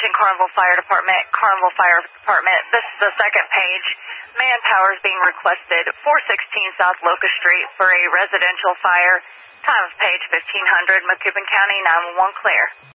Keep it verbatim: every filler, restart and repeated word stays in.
Attention Carnival Fire Department, Carnival Fire Department. This is the second page. Manpower is being requested, four sixteen South Locust Street for a residential fire. Time of page fifteen hundred, Macoupin County, nine one one clear.